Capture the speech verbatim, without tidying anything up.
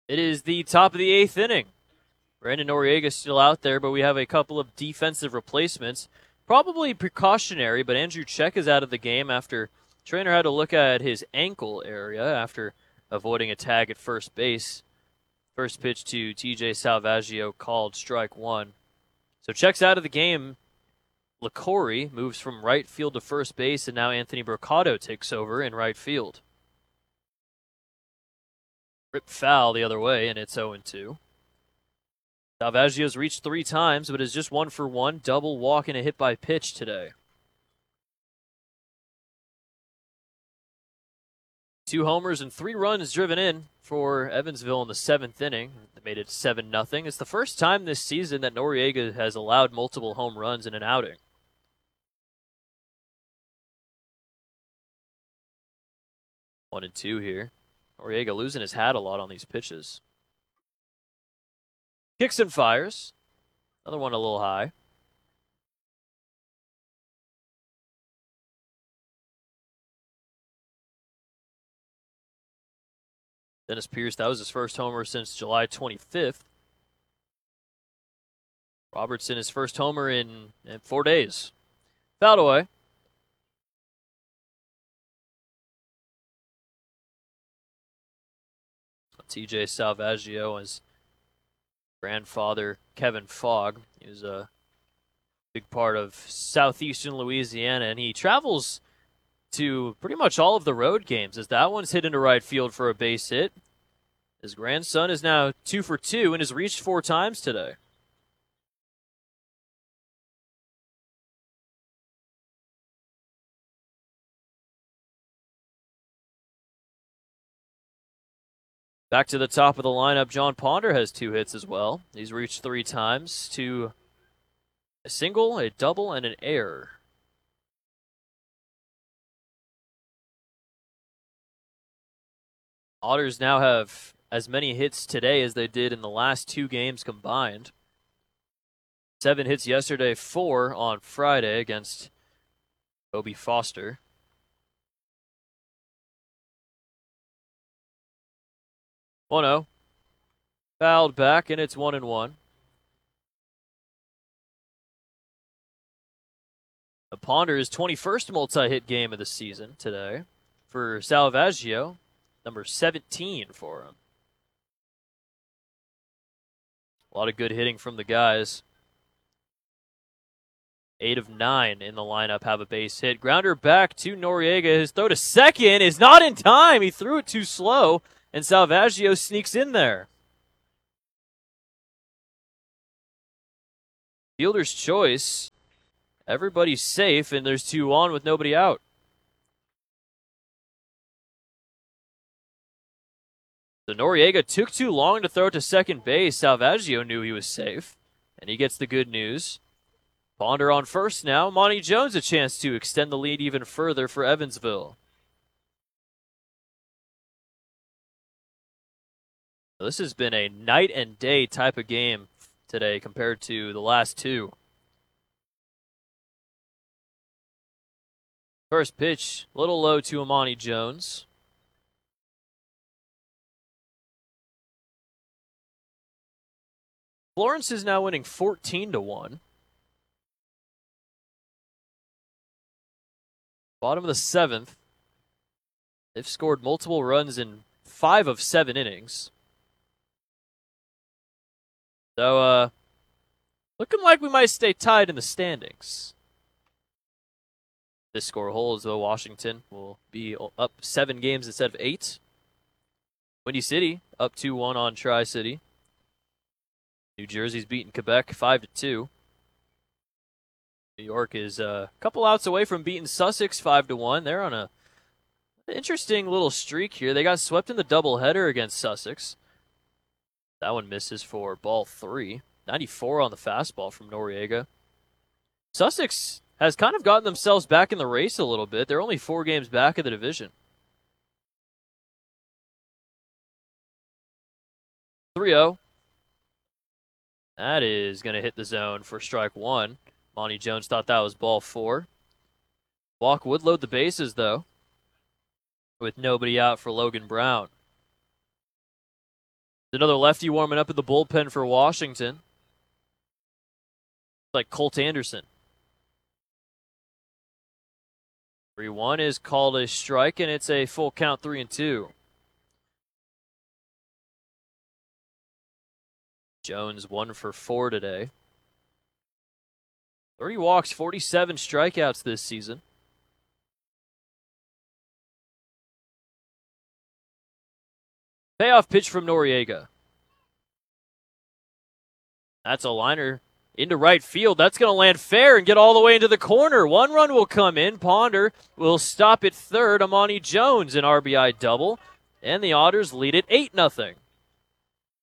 It is the top of the eighth inning. Brandon Noriega is still out there, but we have a couple of defensive replacements. Probably precautionary, but Andrew Check is out of the game after trainer had to look at his ankle area after avoiding a tag at first base. First pitch to T J Salvaggio called strike one. So Check's out of the game. LaCorey moves from right field to first base, and now Anthony Brocado takes over in right field. Rip foul the other way, and it's oh and two. Salvaggio's reached three times, but is just one for one. Double walk and a hit by pitch today. Two homers and three runs driven in for Evansville in the seventh inning. They made it seven nothing. It's the first time this season that Noriega has allowed multiple home runs in an outing. One and two here. Noriega losing his hat a lot on these pitches. Kicks and fires. Another one a little high. Dennis Pierce, that was his first homer since July twenty-fifth. Robertson, his first homer in, in four days. Fouled away. T J Salvaggio, his grandfather, Kevin Fogg. He was a big part of southeastern Louisiana, and he travels to pretty much all of the road games, as that one's hit into right field for a base hit. His grandson is now two for two and has reached four times today. Back to the top of the lineup, John Ponder has two hits as well. He's reached three times to a single, a double, and an error. Otters now have as many hits today as they did in the last two games combined. Seven hits yesterday, four on Friday against Kobe Foster. one oh. Fouled back, and it's one and one. The Ponder's twenty-first multi-hit game of the season today for Salvaggio, number seventeen for him. A lot of good hitting from the guys. Eight of nine in the lineup have a base hit. Grounder back to Noriega. His throw to second is not in time. He threw it too slow, and Salvaggio sneaks in there. Fielder's choice. Everybody's safe, and there's two on with nobody out. So Noriega took too long to throw to second base. Salvaggio knew he was safe, and he gets the good news. Ponder on first now. Monty Jones a chance to extend the lead even further for Evansville. This has been a night and day type of game today compared to the last two. First pitch, a little low to Amani Jones. Florence is now winning fourteen to one. Bottom of the seventh. They've scored multiple runs in five of seven innings. So, uh, looking like we might stay tied in the standings. This score holds, though. Washington will be up seven games instead of eight. Windy City up two one on Tri-City. New Jersey's beating Quebec five to two. New York is a couple outs away from beating Sussex five to one. They're on a interesting little streak here. They got swept in the doubleheader against Sussex. That one misses for ball three. ninety-four on the fastball from Noriega. Sussex has kind of gotten themselves back in the race a little bit. They're only four games back of the division. three oh. That is going to hit the zone for strike one. Monty Jones thought that was ball four. Walk would load the bases, though, with nobody out for Logan Brown. Another lefty warming up in the bullpen for Washington. Like Colt Anderson. three one is called a strike, and it's a full count, three and two. Jones one for four today. thirty walks, forty-seven strikeouts this season. Payoff pitch from Noriega. That's a liner into right field. That's going to land fair and get all the way into the corner. One run will come in. Ponder will stop at third. Amani Jones, an R B I double. And the Otters lead it eight nothing.